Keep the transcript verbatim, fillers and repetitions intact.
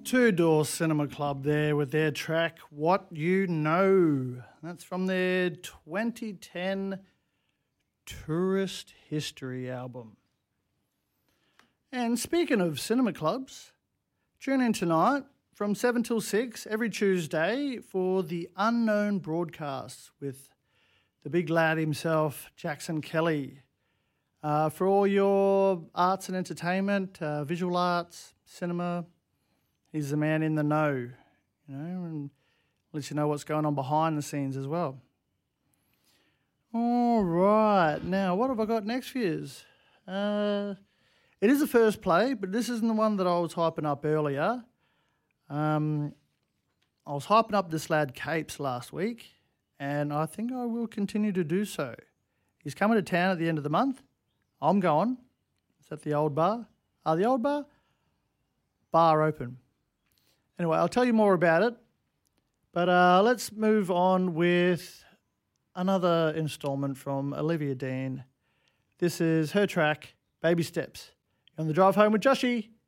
Two Door Cinema Club there with their track, What You Know. That's from their twenty ten Tourist History album. And speaking of cinema clubs, tune in tonight from seven till six every Tuesday for the Unknown broadcasts with the big lad himself, Jackson Kelly. Uh, for all your arts and entertainment, uh, visual arts, cinema, he's the man in the know, you know, and lets you know what's going on behind the scenes as well. All right, now what have I got next for you? Uh, it is the first play, but this isn't the one that I was hyping up earlier. Um, I was hyping up this lad Capes last week, and I think I will continue to do so. He's coming to town at the end of the month. I'm going. It's at the old bar. Ah, the old bar? Bar open. Anyway, I'll tell you more about it. But uh, let's move on with another instalment from Olivia Dean. This is her track, Baby Steps. You're on the drive home with Joshy.